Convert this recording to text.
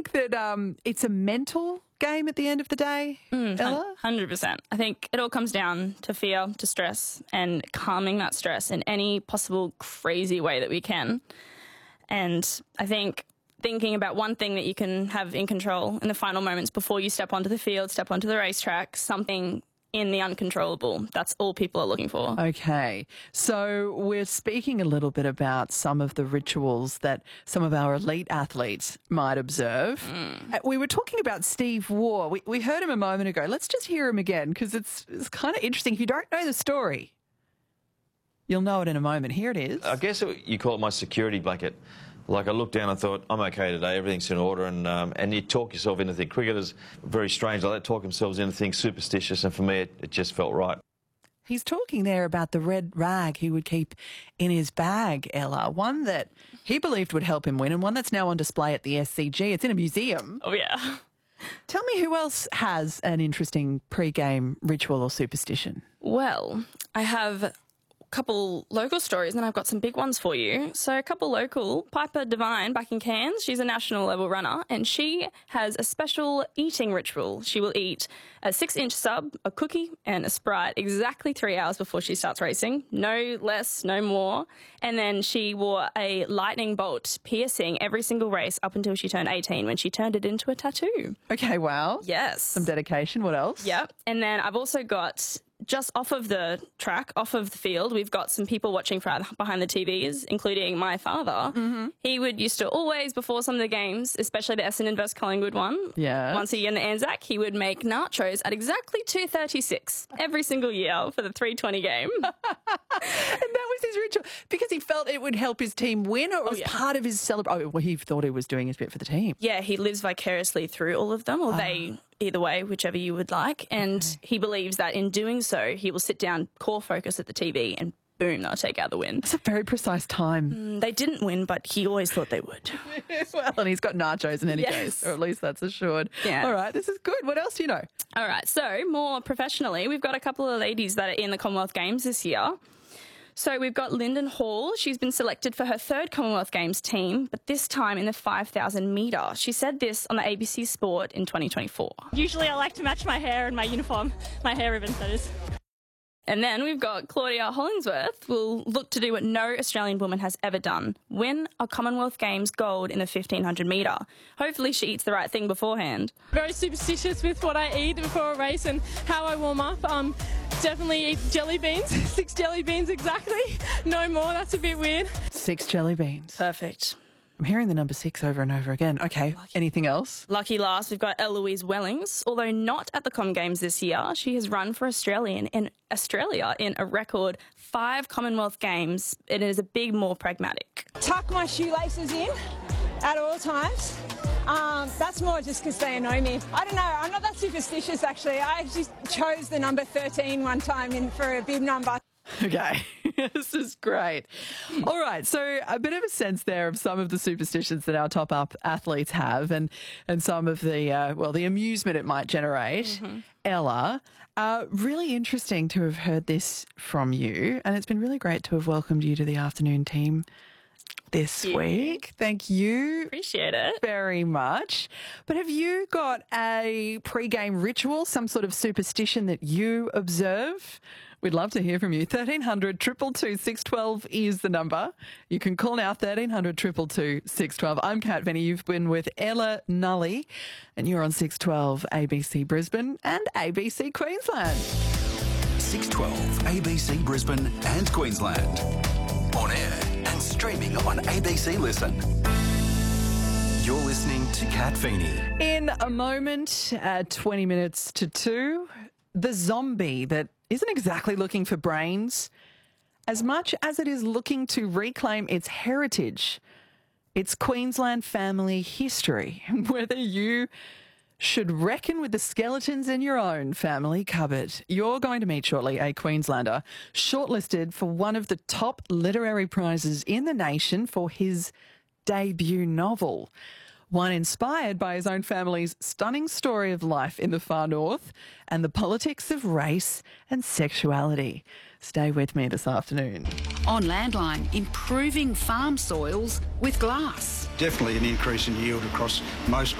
think that it's a mental game at the end of the day, Ella? 100%. I think it all comes down to fear, to stress, and calming that stress in any possible crazy way that we can. And I think thinking about one thing that you can have in control in the final moments before you step onto the field, step onto the racetrack, something in the uncontrollable. That's all people are looking for. Okay. So we're speaking a little bit about some of the rituals that some of our elite athletes might observe. We were talking about Steve Waugh. We heard him a moment ago. Let's just hear him again because it's kind of interesting. If you don't know the story, you'll know it in a moment. Here it is. I guess you call it my security blanket. Like I looked down and thought, I'm okay today, everything's in order, and you talk yourself into things. Cricketers, very strange, they talk themselves into things superstitious, and for me it just felt right. He's talking there about the red rag he would keep in his bag, Ella, one that he believed would help him win and one that's now on display at the SCG. It's in a museum. Oh, yeah. Tell me who else has an interesting pre-game ritual or superstition? Well, I have couple local stories, and I've got some big ones for you. So a couple local, Piper Devine back in Cairns, she's a national level runner, and she has a special eating ritual. She will eat a 6-inch sub, a cookie, and a Sprite exactly 3 hours before she starts racing. No less, no more. And then she wore a lightning bolt piercing every single race up until she turned 18, when she turned it into a tattoo. Okay, wow. Yes. Some dedication. What else? Yep. And then I've also got, just off of the track, off of the field, we've got some people watching behind the TVs, including my father. He used to always, before some of the games, especially the Essendon vs Collingwood one, once a year in the Anzac, he would make nachos at exactly 2:36 every single year for the 3:20 game. And that was his ritual because he felt it would help his team win, or it was part of his celebration. Oh, well, he thought he was doing his bit for the team. Yeah, he lives vicariously through all of them, or they, either way, whichever you would like. And he believes that in doing so, he will sit down, core focus at the TV, and boom, they'll take out the win. It's a very precise time. They didn't win, but he always thought they would. Well, and he's got nachos in any case, or at least that's assured. Yeah. All right, this is good. What else do you know? All right, so more professionally, we've got a couple of ladies that are in the Commonwealth Games this year. So we've got Lyndon Hall. She's been selected for her 3rd Commonwealth Games team, but this time in the 5,000 metre. She said this on the ABC Sport in 2024. Usually I like to match my hair and my uniform, my hair ribbon, that is. And then we've got Claudia Hollingsworth will look to do what no Australian woman has ever done, win a Commonwealth Games gold in the 1,500 metre. Hopefully she eats the right thing beforehand. Very superstitious with what I eat before a race and how I warm up. Definitely eat jelly beans, 6 jelly beans exactly, no more, that's a bit weird. 6 jelly beans. Perfect. I'm hearing the number 6 over and over again. Okay, anything else? Lucky last, we've got Eloise Wellings. Although not at the Com Games this year, she has run for Australia in a record 5 Commonwealth Games. It is a bit more pragmatic. Tuck my shoelaces in at all times. That's more just because they annoy me. I don't know, I'm not that superstitious actually. I actually chose the number 13 one time for a bib number. Okay, this is great. All right, so a bit of a sense there of some of the superstitions that our top-up athletes have and some of the, the amusement it might generate. Ella, really interesting to have heard this from you, and it's been really great to have welcomed you to the afternoon team this week. Thank you. Appreciate it. Very much. But have you got a pre-game ritual, some sort of superstition that you observe? We'd love to hear from you. 1300 222 612 is the number. You can call now, 1300 222 612. I'm Kat Venny. You've been with Ella Nully, and you're on 612 ABC Brisbane and ABC Queensland. 612 ABC Brisbane and Queensland. On air and streaming on ABC Listen. You're listening to Kat Venny. In a moment, at 20 minutes to 2, the zombie that isn't exactly looking for brains as much as it is looking to reclaim its heritage, its Queensland family history, whether you should reckon with the skeletons in your own family cupboard. You're going to meet shortly a Queenslander shortlisted for one of the top literary prizes in the nation for his debut novel. One inspired by his own family's stunning story of life in the far north and the politics of race and sexuality. Stay with me this afternoon. On Landline, improving farm soils with glass. Definitely an increase in yield across most